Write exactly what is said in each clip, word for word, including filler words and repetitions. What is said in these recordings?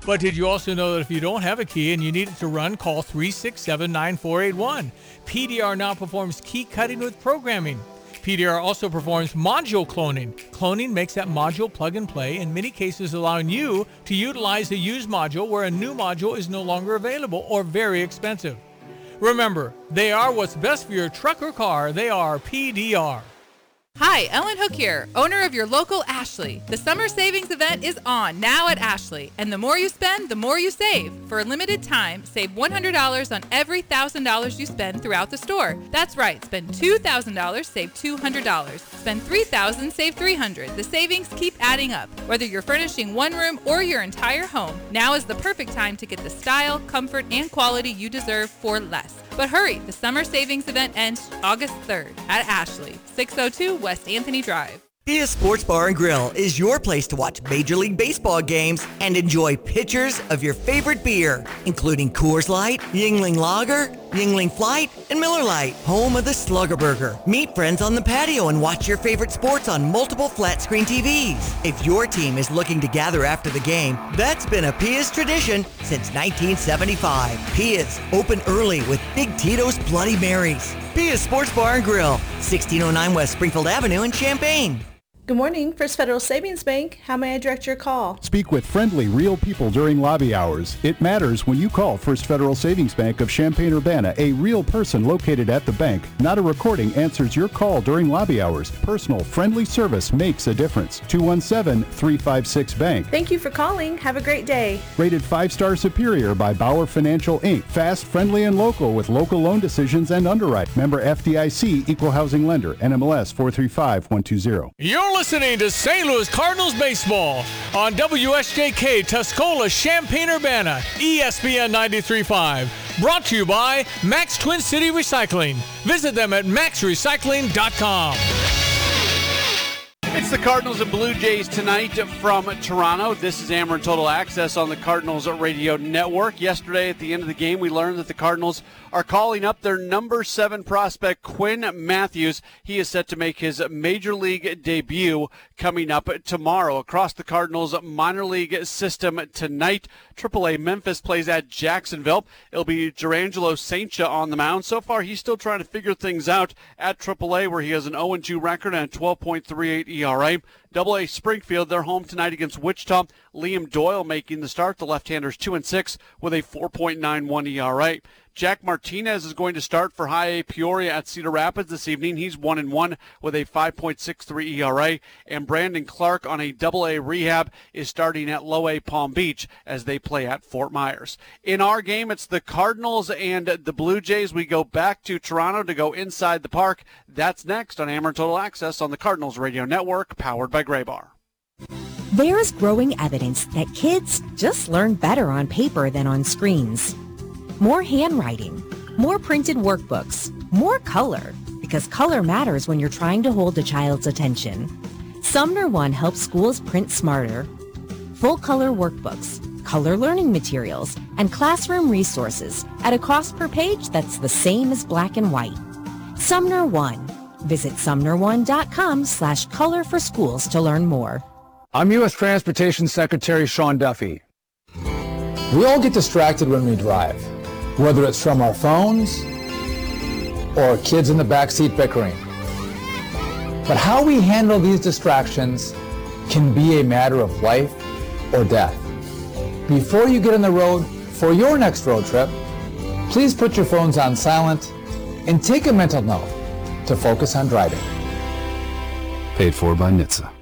But did you also know that if you don't have a key and you need it to run, call three six seven, nine four eight one. P D R now performs key cutting with programming. P D R also performs module cloning. Cloning makes that module plug and play, in many cases allowing you to utilize a used module where a new module is no longer available or very expensive. Remember, they are what's best for your truck or car. They are P D R. Hi, Ellen Hook here, owner of your local Ashley. The summer savings event is on now at Ashley, and the more you spend, the more you save. For a limited time, save one hundred dollars on every one thousand dollars you spend throughout the store. That's right, spend two thousand dollars, save two hundred dollars. Spend three thousand dollars, save three hundred dollars. The savings keep adding up. Whether you're furnishing one room or your entire home, now is the perfect time to get the style, comfort, and quality you deserve for less. But hurry, the summer savings event ends August third at Ashley, six oh two West Anthony Drive. Pia's Sports Bar and Grill is your place to watch Major League Baseball games and enjoy pitchers of your favorite beer, including Coors Light, Yuengling Lager, Yuengling Flight, and Miller Lite, home of the Slugger Burger. Meet friends on the patio and watch your favorite sports on multiple flat-screen T Vs. If your team is looking to gather after the game, that's been a Pia's tradition since nineteen seventy-five. Pia's, open early with Big Tito's Bloody Marys. Pia's Sports Bar and Grill, sixteen oh nine West Springfield Avenue in Champaign. Good morning, First Federal Savings Bank. How may I direct your call? Speak with friendly, real people during lobby hours. It matters when you call First Federal Savings Bank of Champaign-Urbana. A real person located at the bank. Not a recording answers your call during lobby hours. Personal, friendly service makes a difference. two one seven, three five six, bank. Thank you for calling. Have a great day. Rated five-star superior by Bauer Financial, Incorporated. Fast, friendly, and local with local loan decisions and underwrite. Member F D I C, Equal Housing Lender. N M L S four three five, one two zero. You're listening to Saint Louis Cardinals baseball on W S J K Tuscola, Champaign-Urbana, E S P N ninety-three point five. Brought to you by Max Twin City Recycling. Visit them at max recycling dot com. It's the Cardinals and Blue Jays tonight from Toronto. This is Ameren Total Access on the Cardinals Radio Network. Yesterday at the end of the game, we learned that the Cardinals are calling up their number seven prospect, Quinn Matthews. He is set to make his Major League debut coming up tomorrow. Across the Cardinals minor league system tonight, triple A Memphis plays at Jacksonville. It'll be Jurangelo Saintcha on the mound. So far, he's still trying to figure things out at triple A, where he has an oh and two record and a twelve point three eight E R A. Double A Springfield, they're home tonight against Wichita. Liam Doyle making the start. The left-hander's two and six with a four point nine one E R A. Jack Martinez is going to start for High A Peoria at Cedar Rapids this evening. He's one and one with a five point six three E R A. And Brandon Clark on a Double A rehab is starting at Low A Palm Beach as they play at Fort Myers. In our game, it's the Cardinals and the Blue Jays. We go back to Toronto to go inside the park. That's next on Ameren Total Access on the Cardinals Radio Network, powered by Graybar. There's growing evidence that kids just learn better on paper than on screens. More handwriting, more printed workbooks, more color, because color matters when you're trying to hold a child's attention. Sumner One helps schools print smarter. Full color workbooks, color learning materials, and classroom resources at a cost per page that's the same as black and white. Sumner One. Visit sumner one dot com slash color for schools to learn more. I'm U S Transportation Secretary Sean Duffy. We all get distracted when we drive, whether it's from our phones or kids in the backseat bickering. But how we handle these distractions can be a matter of life or death. Before you get on the road for your next road trip, please put your phones on silent and take a mental note to focus on driving. Paid for by N H T S A.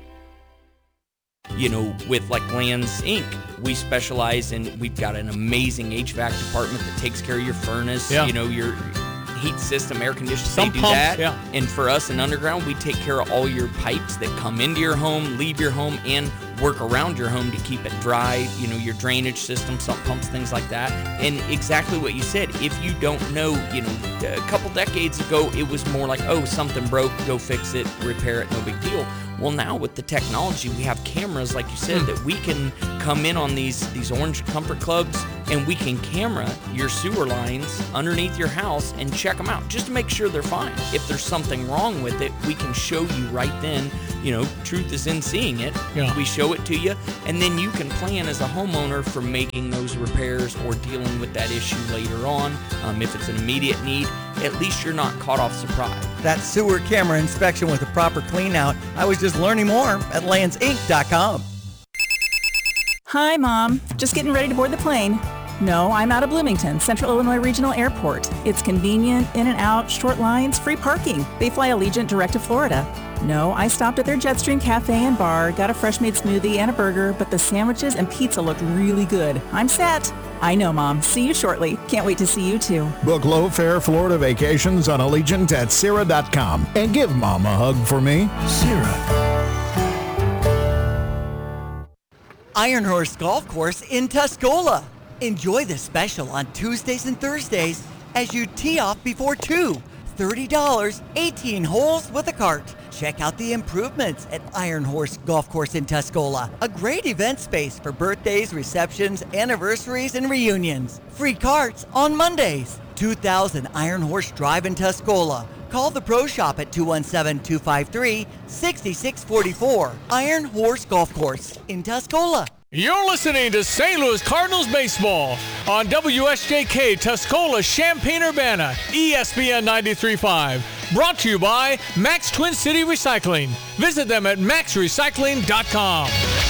You know, with like Lands Incorporated, we specialize in, we've got an amazing H V A C department that takes care of your furnace, yeah. you know, your heat system, air conditioning, Some they do pumps, that. Yeah. And for us in Underground, we take care of all your pipes that come into your home, leave your home, and work around your home to keep it dry, you know, your drainage system, sump pumps, things like that. And exactly what you said, if you don't know, you know, a couple decades ago, it was more like, oh, something broke, go fix it, repair it, no big deal. Well, now with the technology, we have cameras, like you said, that we can come in on these, these Orange Comfort Clubs, and we can camera your sewer lines underneath your house and check them out just to make sure they're fine. If there's something wrong with it, we can show you right then you know, truth is in seeing it. Yeah. We show it to you, and then you can plan as a homeowner for making those repairs or dealing with that issue later on. Um, if it's an immediate need, at least you're not caught off surprise. That sewer camera inspection with a proper clean out. I was just learning more at lands inc dot com. Hi, Mom. Just getting ready to board the plane. No, I'm out of Bloomington, Central Illinois Regional Airport. It's convenient, in and out, short lines, free parking. They fly Allegiant direct to Florida. No, I stopped at their Jetstream Cafe and Bar, got a fresh-made smoothie and a burger, but the sandwiches and pizza looked really good. I'm set. I know, Mom. See you shortly. Can't wait to see you, too. Book low-fare Florida vacations on Allegiant at Sierra dot com. And give Mom a hug for me. Sierra. Iron Horse Golf Course in Tuscola. Enjoy the special on Tuesdays and Thursdays as you tee off before two. thirty dollars, eighteen holes with a cart. Check out the improvements at Iron Horse Golf Course in Tuscola. A great event space for birthdays, receptions, anniversaries, and reunions. Free carts on Mondays. two thousand Iron Horse Drive in Tuscola. Call the Pro Shop at two one seven, two five three, six six four four. Iron Horse Golf Course in Tuscola. You're listening to Saint Louis Cardinals baseball on W S J K Tuscola, Champaign-Urbana, E S P N ninety-three point five. Brought to you by Max Twin City Recycling. Visit them at max recycling dot com.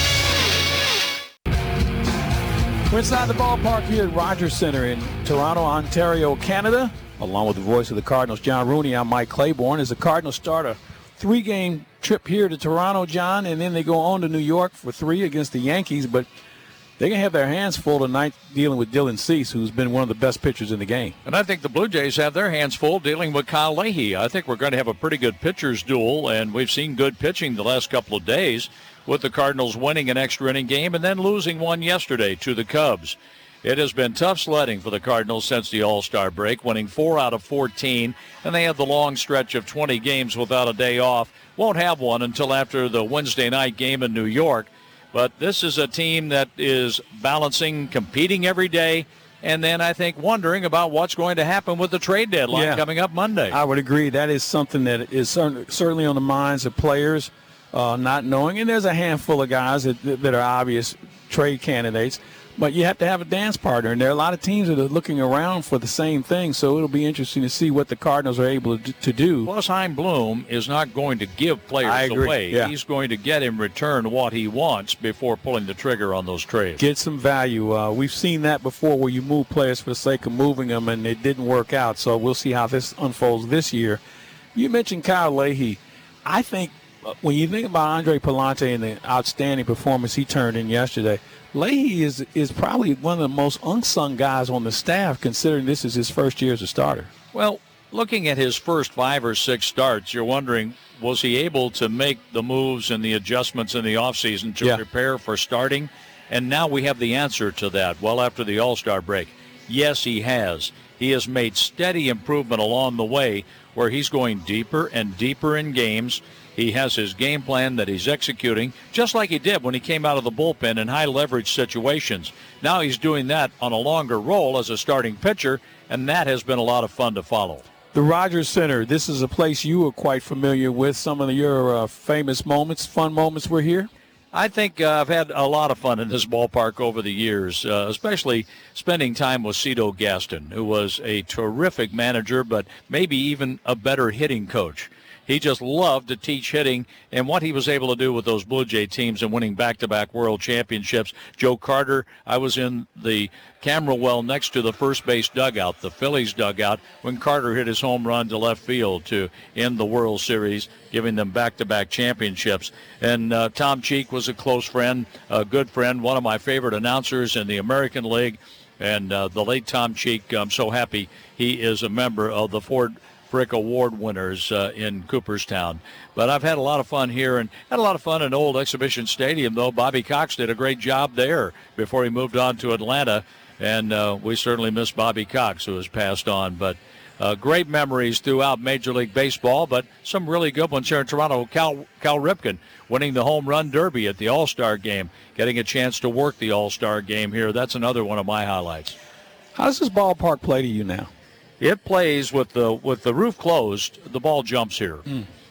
We're inside the ballpark here at Rogers Center in Toronto, Ontario, Canada. Along with the voice of the Cardinals, John Rooney, I'm Mike Claiborne. As the Cardinals start a three-game trip here to Toronto, John, and then they go on to New York for three against the Yankees, but they're going to have their hands full tonight dealing with Dylan Cease, who's been one of the best pitchers in the game. And I think the Blue Jays have their hands full dealing with Kyle Leahy. I think we're going to have a pretty good pitchers duel, and we've seen good pitching the last couple of days with the Cardinals winning an extra inning game and then losing one yesterday to the Cubs. It has been tough sledding for the Cardinals since the All-Star break, winning four out of fourteen, and they have the long stretch of twenty games without a day off. Won't have one until after the Wednesday night game in New York. But this is a team that is balancing, competing every day, and then I think wondering about what's going to happen with the trade deadline yeah. coming up Monday. I would agree. That is something that is certainly on the minds of players, uh, not knowing. And there's a handful of guys that, that are obvious trade candidates. But you have to have a dance partner, and there are a lot of teams that are looking around for the same thing, so it'll be interesting to see what the Cardinals are able to, to do. Plus, Chaim Bloom is not going to give players away. Yeah. He's going to get in return what he wants before pulling the trigger on those trades. Get some value. Uh, we've seen that before where you move players for the sake of moving them, and it didn't work out, so we'll see how this unfolds this year. You mentioned Kyle Leahy. I think when you think about Andre Pallante and the outstanding performance he turned in yesterday, Leahy is is probably one of the most unsung guys on the staff, considering this is his first year as a starter. Well, looking at his first five or six starts, you're wondering, was he able to make the moves and the adjustments in the offseason to yeah. prepare for starting? And now we have the answer to that well after the All-Star break. Yes, he has. He has made steady improvement along the way where he's going deeper and deeper in games. He has his game plan that he's executing, just like he did when he came out of the bullpen in high-leverage situations. Now he's doing that on a longer role as a starting pitcher, and that has been a lot of fun to follow. The Rogers Center, this is a place you are quite familiar with. Some of your uh, famous moments, fun moments were here? I think uh, I've had a lot of fun in this ballpark over the years, uh, especially spending time with Cito Gaston, who was a terrific manager, but maybe even a better hitting coach. He just loved to teach hitting, and what he was able to do with those Blue Jay teams and winning back-to-back world championships. Joe Carter, I was in the camera well next to the first base dugout, the Phillies dugout, when Carter hit his home run to left field to end the World Series, giving them back-to-back championships. And uh, Tom Cheek was a close friend, a good friend, one of my favorite announcers in the American League. And uh, the late Tom Cheek, I'm so happy he is a member of the Ford Frick Award winners uh, in Cooperstown. But I've had a lot of fun here and had a lot of fun in Old Exhibition Stadium, though. Bobby Cox did a great job there before he moved on to Atlanta, and uh, we certainly miss Bobby Cox, who has passed on. But uh, great memories throughout Major League Baseball, but some really good ones here in Toronto. Cal, Cal Ripken winning the Home Run Derby at the All-Star Game, getting a chance to work the All-Star Game here. That's another one of my highlights. How does this ballpark play to you now? It plays with the with the roof closed. The ball jumps here. Mm.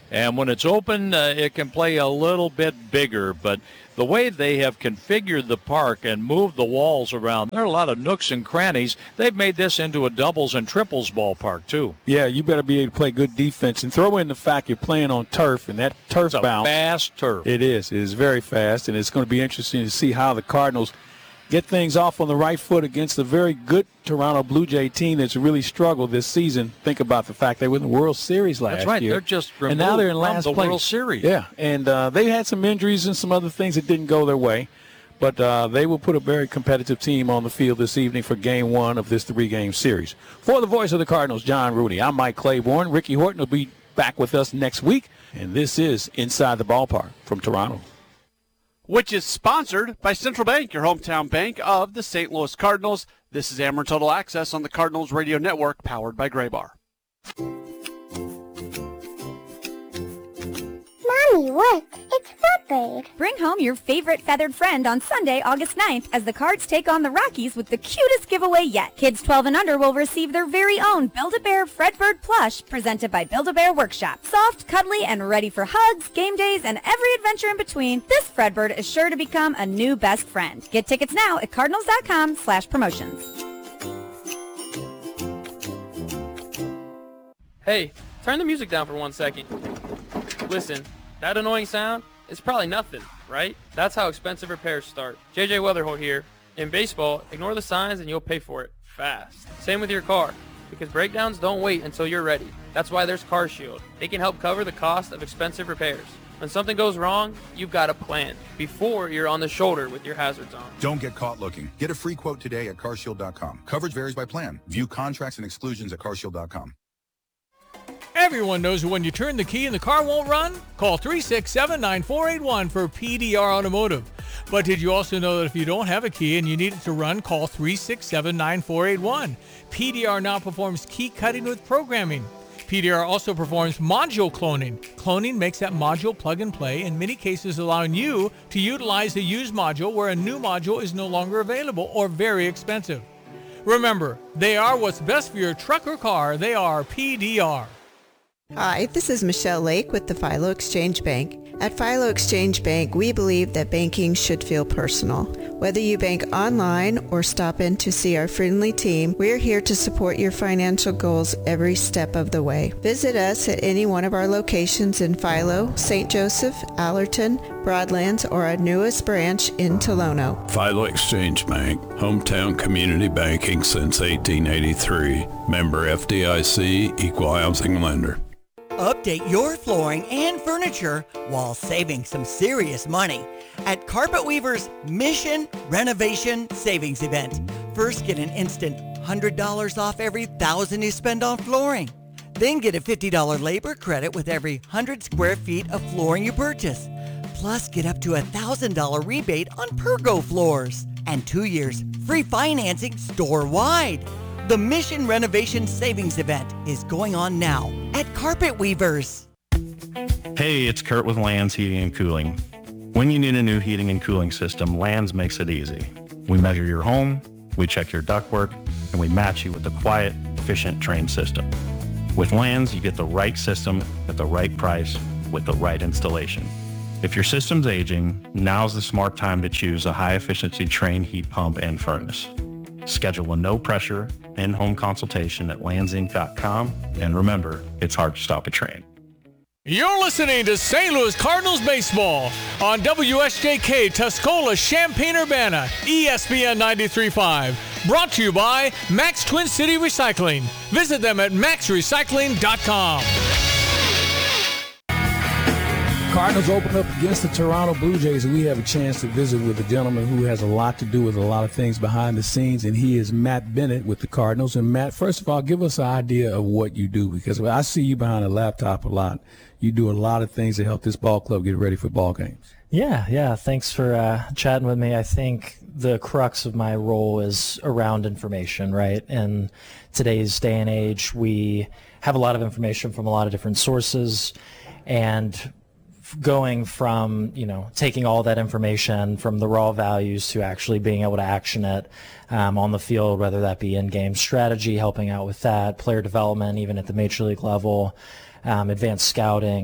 And when it's open, uh, it can play a little bit bigger. But the way they have configured the park and moved the walls around, there are a lot of nooks and crannies. They've made this into a doubles and triples ballpark, too. Yeah, you better be able to play good defense. And throw in the fact you're playing on turf, and that turf it's bounce. a fast turf. It is. It is very fast, and it's going to be interesting to see how the Cardinals get things off on the right foot against a very good Toronto Blue Jay team that's really struggled this season. Think about the fact they were in the World Series last year. That's right. year. They're just and now they're in from last the place. World Series. Yeah, and uh, they had some injuries and some other things that didn't go their way. But uh, they will put a very competitive team on the field this evening for game one of this three-game series. For the voice of the Cardinals, John Rooney, I'm Mike Claiborne. Ricky Horton will be back with us next week. And this is Inside the Ballpark from Toronto. Which is sponsored by Central Bank, your hometown bank of the Saint Louis Cardinals. This is Ameren Total Access on the Cardinals Radio Network, powered by Graybar. Mommy, look, it's Feathered. Bring home your favorite feathered friend on Sunday, August ninth, as the Cards take on the Rockies with the cutest giveaway yet. Kids twelve and under will receive their very own Build-A-Bear Fredbird plush presented by Build-A-Bear Workshop. Soft, cuddly, and ready for hugs, game days, and every adventure in between, this Fredbird is sure to become a new best friend. Get tickets now at cardinals.com slash promotions. Hey, turn the music down for one second. Listen, that annoying sound is probably nothing, right? That's how expensive repairs start. J J Weatherholt here. In baseball, ignore the signs and you'll pay for it fast. Same with your car, because breakdowns don't wait until you're ready. That's why there's CarShield. They can help cover the cost of expensive repairs. When something goes wrong, you've got a plan before you're on the shoulder with your hazards on. Don't get caught looking. Get a free quote today at car shield dot com. Coverage varies by plan. View contracts and exclusions at car shield dot com. Everyone knows that when you turn the key and the car won't run, call three six seven, nine four eight one for P D R Automotive. But did you also know that if you don't have a key and you need it to run, call three six seven, nine four eight one. P D R now performs key cutting with programming. P D R also performs module cloning. Cloning makes that module plug and play, in many cases allowing you to utilize a used module where a new module is no longer available or very expensive. Remember, they are what's best for your truck or car. They are P D R. Hi, this is Michelle Lake with the Philo Exchange Bank. At Philo Exchange Bank, we believe that banking should feel personal. Whether you bank online or stop in to see our friendly team, we're here to support your financial goals every step of the way. Visit us at any one of our locations in Philo, Saint Joseph, Allerton, Broadlands, or our newest branch in Tolono. Philo Exchange Bank, hometown community banking since eighteen eighty-three. Member F D I C, equal housing lender. Update your flooring and furniture while saving some serious money at Carpet Weaver's Mission Renovation Savings Event. First, get an instant one hundred dollars off every one thousand dollars you spend on flooring. Then get a fifty dollars labor credit with every one hundred square feet of flooring you purchase. Plus, get up to a one thousand dollars rebate on Pergo floors. And two years free financing store-wide. The Mission Renovation Savings Event is going on now at Carpet Weavers. Hey, it's Kurt with Lands Heating and Cooling. When you need a new heating and cooling system, Lands makes it easy. We measure your home, we check your ductwork, and we match you with a quiet, efficient, trained system. With Lands, you get the right system at the right price with the right installation. If your system's aging, now's the smart time to choose a high-efficiency trained heat pump and furnace. Schedule a no-pressure, in-home consultation at lands inc dot com, and remember, it's hard to stop a train. You're listening to Saint Louis Cardinals baseball on W S J K Tuscola, Champaign-Urbana, E S P N ninety-three point five. Brought to you by Max Twin City Recycling. Visit them at max recycling dot com. Cardinals open up against the Toronto Blue Jays, and we have a chance to visit with a gentleman who has a lot to do with a lot of things behind the scenes, and he is Matt Bennett with the Cardinals. And Matt, first of all, give us an idea of what you do, because I see you behind a laptop a lot. You do a lot of things to help this ball club get ready for ball games. Yeah, yeah. Thanks for uh, chatting with me. I think the crux of my role is around information, right? In today's day and age, we have a lot of information from a lot of different sources, and going from, you know, taking all that information from the raw values to actually being able to action it um, on the field, whether that be in-game strategy, helping out with that, player development, even at the major league level, um, advanced scouting,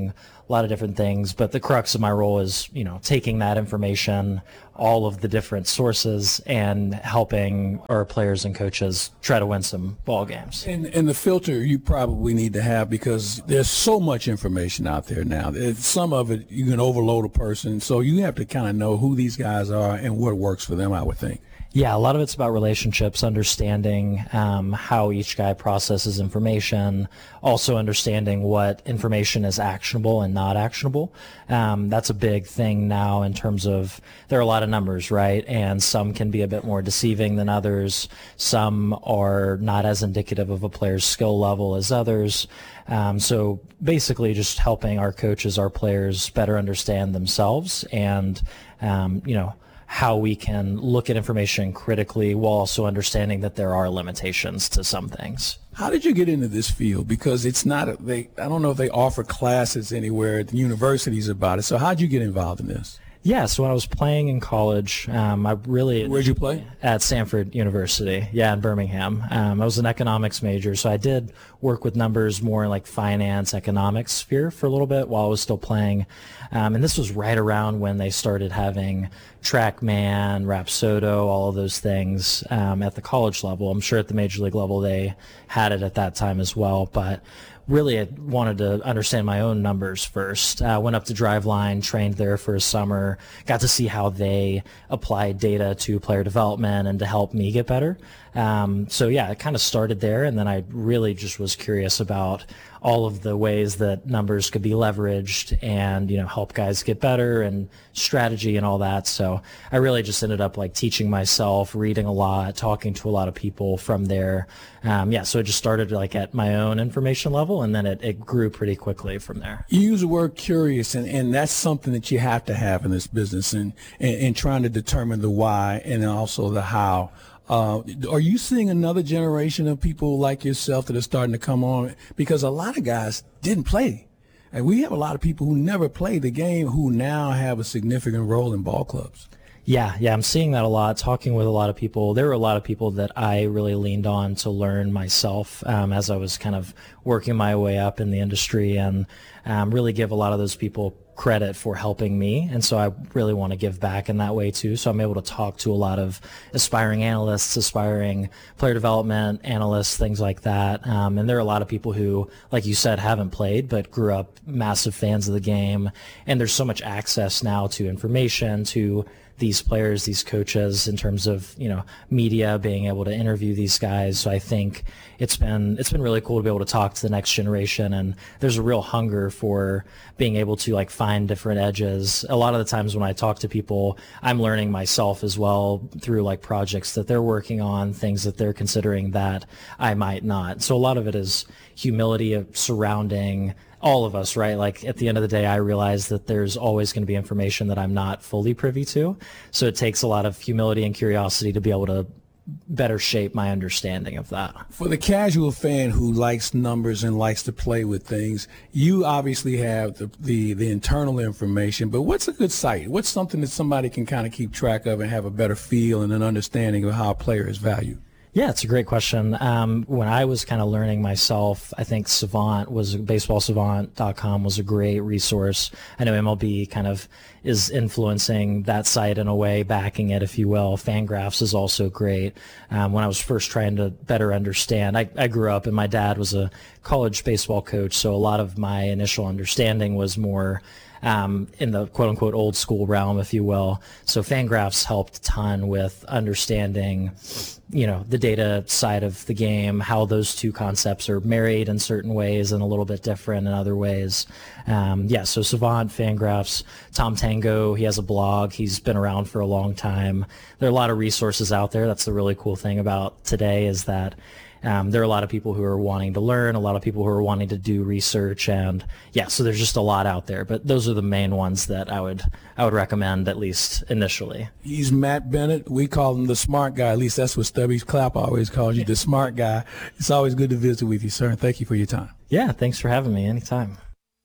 a lot of different things. But the crux of my role is, you know, taking that information, all of the different sources, and helping our players and coaches try to win some ball games. And, and the filter you probably need to have, because there's so much information out there now. It's, some of it you can overload a person, so you have to kind of know who these guys are and what works for them, I would think. Yeah, a lot of it's about relationships, understanding um, how each guy processes information, also understanding what information is actionable and not actionable. Um, that's a big thing now in terms of, there are a lot of numbers, right? And some can be a bit more deceiving than others. Some are not as indicative of a player's skill level as others. Um, so basically just helping our coaches, our players better understand themselves and, um, you know, how we can look at information critically while also understanding that there are limitations to some things. How did you get into this field? Because it's not, a, they, I don't know if they offer classes anywhere at the universities about it. So how did you get involved in this? Yeah, so when I was playing in college, um, I really... Where'd you play? At Stanford University, yeah, in Birmingham. Um, I was an economics major, so I did work with numbers more in like finance, economics sphere for a little bit while I was still playing. Um, and this was right around when they started having TrackMan, Rapsodo, all of those things um, at the college level. I'm sure at the major league level they had it at that time as well, but really I wanted to understand my own numbers first. Uh, went up to Driveline, trained there for a summer, got to see how they applied data to player development and to help me get better. Um, so yeah, it kind of started there, and then I really just was curious about all of the ways that numbers could be leveraged and, you know, help guys get better and strategy and all that. So I really just ended up like teaching myself, reading a lot, talking to a lot of people from there. Um, yeah, so it just started like at my own information level, and then it, it grew pretty quickly from there. You use the word curious, and, and that's something that you have to have in this business, and, and, and trying to determine the why and also the how. Uh, are you seeing another generation of people like yourself that are starting to come on? Because a lot of guys didn't play. And we have a lot of people who never played the game who now have a significant role in ball clubs. Yeah, yeah, I'm seeing that a lot, talking with a lot of people. There were a lot of people that I really leaned on to learn myself um, as I was kind of working my way up in the industry, and um, really give a lot of those people credit for helping me, and so I really want to give back in that way too. So I'm able to talk to a lot of aspiring analysts, aspiring player development analysts, things like that. Um, and there are a lot of people who, like you said, haven't played but grew up massive fans of the game, and there's so much access now to information, to these players, these coaches, in terms of, you know, media, being able to interview these guys. So I think it's been it's been really cool to be able to talk to the next generation, and there's a real hunger for being able to like find different edges. A lot of the times when I talk to people, I'm learning myself as well through like projects that they're working on, things that they're considering that I might not. So a lot of it is humility of surrounding all of us, right? Like at the end of the day, I realize that there's always going to be information that I'm not fully privy to. So it takes a lot of humility and curiosity to be able to better shape my understanding of that. For the casual fan who likes numbers and likes to play with things, you obviously have the, the, the internal information, but what's a good site? What's something that somebody can kind of keep track of and have a better feel and an understanding of how a player is valued? Yeah, it's a great question. Um, when I was kind of learning myself, I think Savant was baseball savant dot com was a great resource. I know M L B kind of is influencing that site in a way, backing it, if you will. Fangraphs is also great. Um, when I was first trying to better understand, I, I grew up and my dad was a college baseball coach, so a lot of my initial understanding was more Um, in the quote-unquote old school realm, if you will. So Fangraphs helped a ton with understanding, you know, the data side of the game, how those two concepts are married in certain ways and a little bit different in other ways. Um, yeah, so Savant, Fangraphs, Tom Tango, he has a blog. He's been around for a long time. There are a lot of resources out there. That's the really cool thing about today, is that Um, there are a lot of people who are wanting to learn, a lot of people who are wanting to do research, and yeah, so there's just a lot out there. But those are the main ones that I would I would recommend, at least initially. He's Matt Bennett. We call him the smart guy. At least that's what Stubby Clapp always calls you, the smart guy. It's always good to visit with you, sir. And thank you for your time. Yeah, thanks for having me. Anytime.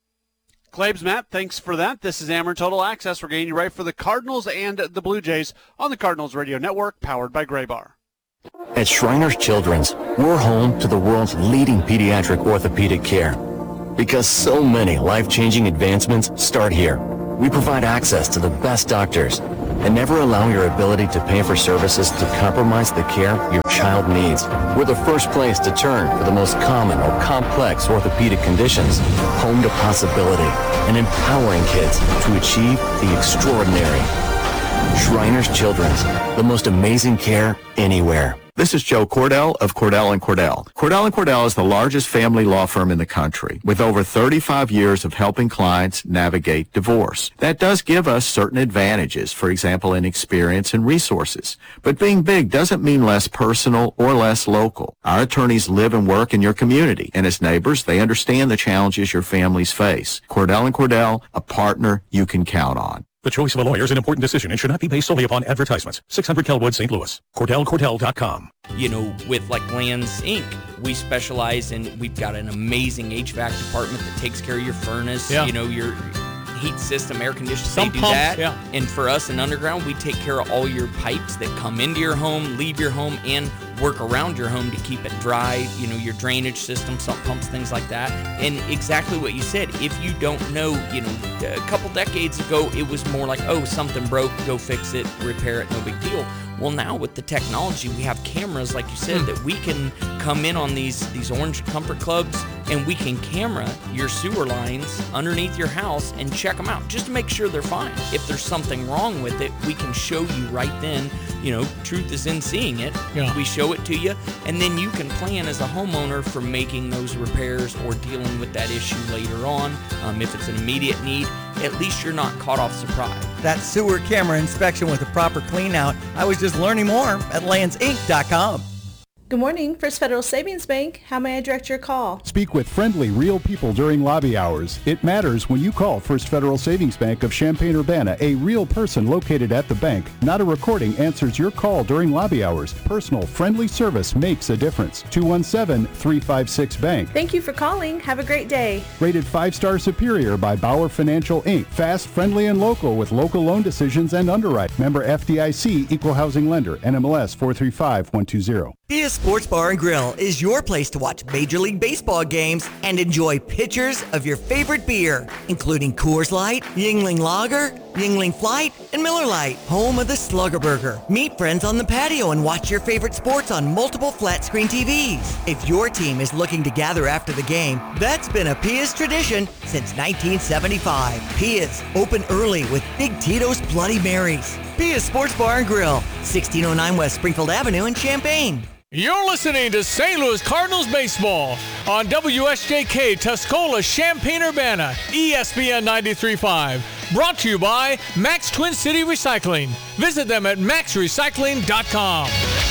Claibs, Matt, thanks for that. This is Ameren Total Access. We're getting you right for the Cardinals and the Blue Jays on the Cardinals Radio Network, powered by Gray Bar. At Shriners Children's, we're home to the world's leading pediatric orthopedic care. Because so many life-changing advancements start here. We provide access to the best doctors and never allow your ability to pay for services to compromise the care your child needs. We're the first place to turn for the most common or complex orthopedic conditions. Home to possibility and empowering kids to achieve the extraordinary. Shriners Children's, the most amazing care anywhere. This is Joe Cordell of Cordell and Cordell. Cordell and Cordell is the largest family law firm in the country with over thirty-five years of helping clients navigate divorce. That does give us certain advantages, for example, in experience and resources. But being big doesn't mean less personal or less local. Our attorneys live and work in your community, and as neighbors, they understand the challenges your families face. Cordell and Cordell, a partner you can count on. The choice of a lawyer is an important decision and should not be based solely upon advertisements. six hundred Kelwood, Saint Louis. Cordell Cordell dot com. You know, with like Lands Incorporated, we specialize in, we've got an amazing H V A C department that takes care of your furnace, Yeah. you know, your heat system, air conditioning, Some they do pumps, that. yeah. And for us in Underground, we take care of all your pipes that come into your home, leave your home, and work around your home to keep it dry, you know, your drainage system, sump pumps, things like that. And exactly what you said, if you don't know, you know, a couple decades ago, it was more like, oh, something broke, go fix it, repair it, no big deal. Well, now with the technology, we have cameras, like you said, that we can come in on these, these Orange Comfort Clubs, and we can camera your sewer lines underneath your house and check them out just to make sure they're fine. If there's something wrong with it, we can show you right then. You know, truth is in seeing it. Yeah. We show it to you, and then you can plan as a homeowner for making those repairs or dealing with that issue later on. Um, if it's an immediate need, at least you're not caught off surprise. That sewer camera inspection with a proper clean out. I was just learning more at lands inc dot com. Good morning, First Federal Savings Bank. How may I direct your call? Speak with friendly, real people during lobby hours. It matters when you call First Federal Savings Bank of Champaign-Urbana. A real person located at the bank. Not a recording answers your call during lobby hours. Personal, friendly service makes a difference. two one seven, three five six, bank. Thank you for calling. Have a great day. Rated five-star superior by Bauer Financial, Incorporated. Fast, friendly, and local with local loan decisions and underwrite. Member F D I C, Equal Housing Lender, N M L S four three five one two zero. Pia Sports Bar and Grill is your place to watch Major League Baseball games and enjoy pitchers of your favorite beer, including Coors Light, Yuengling Lager, Yuengling Flight, and Miller Lite. Home of the Slugger Burger. Meet friends on the patio and watch your favorite sports on multiple flat screen T Vs. If your team is looking to gather after the game, that's been a Pia's tradition since nineteen seventy-five. Pia's, open early with Big Tito's Bloody Marys. Pia's Sports Bar and Grill, sixteen oh nine West Springfield Avenue in Champaign. You're listening to Saint Louis Cardinals baseball on W S J K Tuscola, Champaign-Urbana, E S P N ninety-three point five. Brought to you by Max Twin City Recycling. Visit them at max recycling dot com.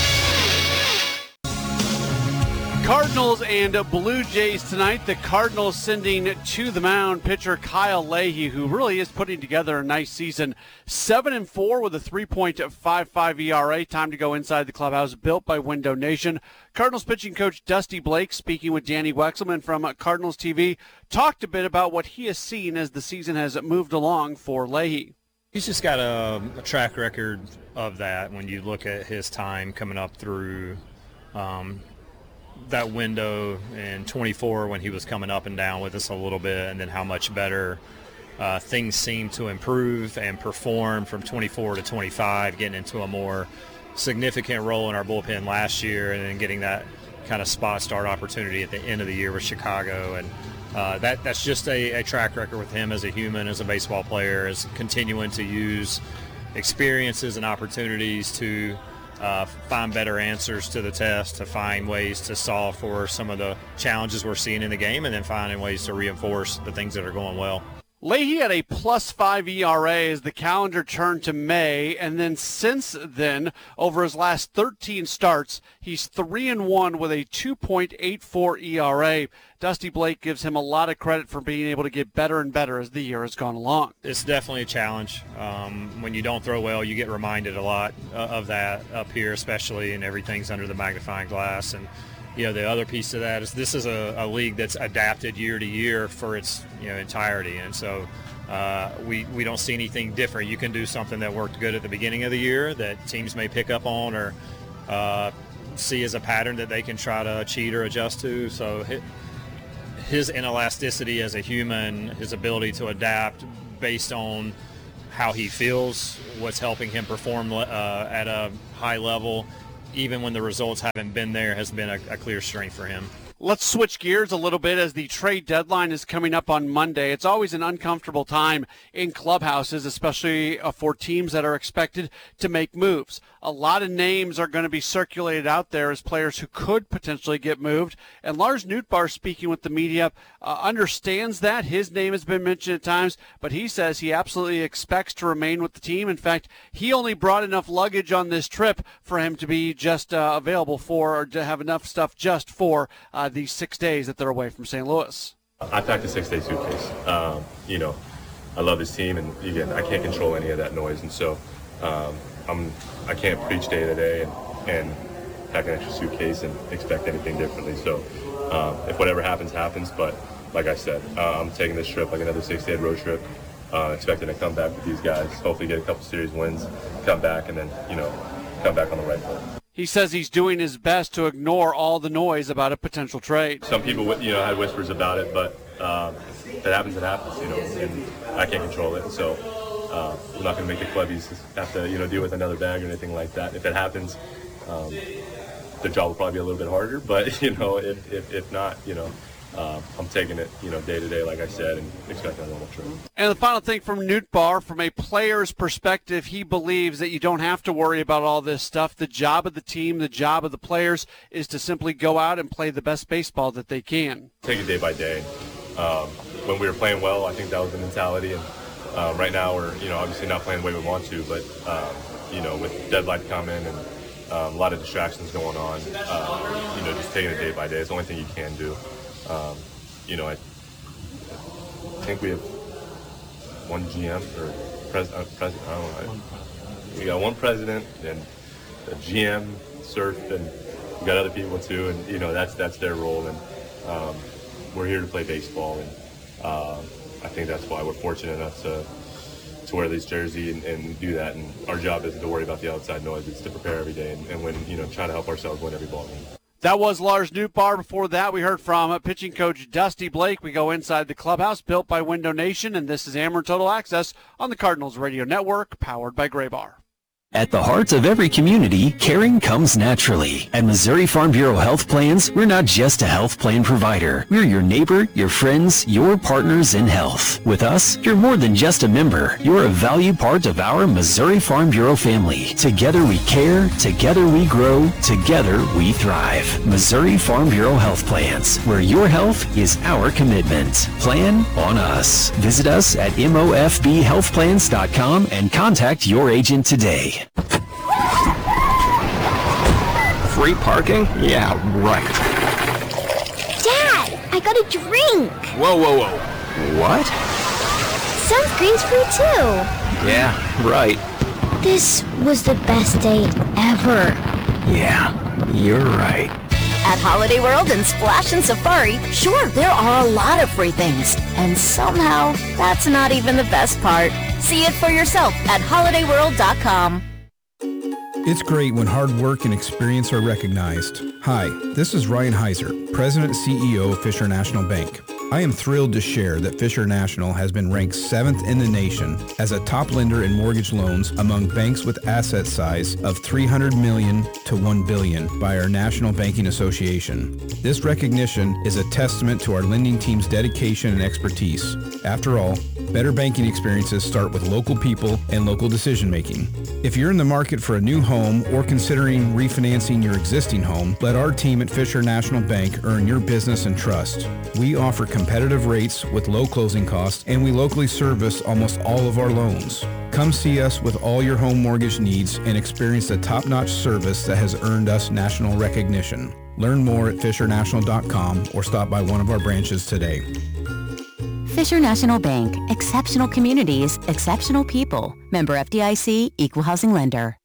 Cardinals and Blue Jays tonight. The Cardinals sending to the mound pitcher Kyle Leahy, who really is putting together a nice season. seven and four with a three point five five E R A. Time to go inside the clubhouse, built by Window Nation. Cardinals pitching coach Dusty Blake, speaking with Danny Wexelman from Cardinals T V, talked a bit about what he has seen as the season has moved along for Leahy. He's just got a, a track record of that when you look at his time coming up through um, that window in twenty-four when he was coming up and down with us a little bit, and then how much better uh, things seem to improve and perform from twenty-four to twenty-five, getting into a more significant role in our bullpen last year, and then getting that kind of spot start opportunity at the end of the year with Chicago. And uh, that that's just a, a track record with him as a human, as a baseball player, is continuing to use experiences and opportunities to Uh, find better answers to the test, to find ways to solve for some of the challenges we're seeing in the game, and then finding ways to reinforce the things that are going well. Leahy had a plus five E R A as the calendar turned to May, and then since then, over his last thirteen starts, he's three and one with a two point eight four E R A. Dusty Blake gives him a lot of credit for being able to get better and better as the year has gone along. It's definitely a challenge. Um, when you don't throw well, you get reminded a lot uh, of that up here, especially, and everything's under the magnifying glass. And you know, the other piece of that is this is a, a league that's adapted year to year for its you know entirety, and so uh, we we don't see anything different. You can do something that worked good at the beginning of the year that teams may pick up on or uh, see as a pattern that they can try to cheat or adjust to. So his inelasticity as a human, his ability to adapt based on how he feels, what's helping him perform uh, at a high level, even when the results haven't been there, has been a, a clear strength for him. Let's switch gears a little bit as the trade deadline is coming up on Monday. It's always an uncomfortable time in clubhouses, especially uh, for teams that are expected to make moves. A lot of names are going to be circulated out there as players who could potentially get moved. And Lars Nootbaar, speaking with the media, uh, understands that. His name has been mentioned at times, but he says he absolutely expects to remain with the team. In fact, he only brought enough luggage on this trip for him to be just uh, available for, or to have enough stuff just for uh, these six days that they're away from Saint Louis. I packed a six-day suitcase. Um, you know, I love this team, and again, I can't control any of that noise, and so um, I'm I can't preach day to day and, and pack an extra suitcase and expect anything differently. So um, if whatever happens, happens. But like I said, uh, I'm taking this trip like another six-day road trip, uh, expecting to come back with these guys, hopefully get a couple series wins, come back, and then you know come back on the right foot. He says he's doing his best to ignore all the noise about a potential trade. Some people, you know, had whispers about it, but um, if it happens, it happens, you know, and I can't control it. So uh, I'm not going to make the clubbies have to, you know, deal with another bag or anything like that. If it happens, um, the job will probably be a little bit harder, but, you know, if, if, if not, you know, Uh, I'm taking it, you know, day to day, like I said, and expecting a normal trip. And the final thing from Nootbaar, from a player's perspective, he believes that you don't have to worry about all this stuff. The job of the team, the job of the players is to simply go out and play the best baseball that they can. Take it day by day. Um, when we were playing well, I think that was the mentality. And um, right now we're, you know, obviously not playing the way we want to, but, um, you know, with deadline coming and um, a lot of distractions going on, uh, you know, just taking it day by day is the only thing you can do. Um, you know, I think we have one G M or president. Uh, pres- I don't know. We got one president and a G M, Surf, and we got other people too. And you know, that's that's their role. And um, we're here to play baseball. And uh, I think that's why we're fortunate enough to to wear this jersey and, and do that. And our job isn't to worry about the outside noise. It's to prepare every day and, and win. You know, trying to help ourselves win every ball game. That was Lars Nootbaar. Before that, we heard from pitching coach Dusty Blake. We go inside the clubhouse built by Window Nation, and this is Ameren Total Access on the Cardinals Radio Network, powered by Graybar. At the heart of every community, caring comes naturally. At Missouri Farm Bureau Health Plans, we're not just a health plan provider. We're your neighbor, your friends, your partners in health. With us, you're more than just a member. You're a valued part of our Missouri Farm Bureau family. Together we care, together we grow, together we thrive. Missouri Farm Bureau Health Plans, where your health is our commitment. Plan on us. Visit us at M O F B health plans dot com and contact your agent today. Free parking? Yeah, right. Dad, I got a drink. Whoa, whoa, whoa. What? Sunscreen's free too. Yeah, right. This was the best date ever. Yeah, you're right. At Holiday World and Splash and Safari, sure, there are a lot of free things. And somehow, that's not even the best part. See it for yourself at holiday world dot com. It's great when hard work and experience are recognized. Hi, this is Ryan Heiser, President and C E O of Fisher National Bank. I am thrilled to share that Fisher National has been ranked seventh in the nation as a top lender in mortgage loans among banks with asset size of three hundred million dollars to one billion dollars by our National Banking Association. This recognition is a testament to our lending team's dedication and expertise. After all, better banking experiences start with local people and local decision making. If you're in the market for a new home or considering refinancing your existing home, let our team at Fisher National Bank earn your business and trust. We offer competitive rates with low closing costs, and we locally service almost all of our loans. Come see us with all your home mortgage needs and experience the top-notch service that has earned us national recognition. Learn more at fisher national dot com or stop by one of our branches today. Fisher National Bank. Exceptional communities, exceptional people. Member F D I C, Equal Housing Lender.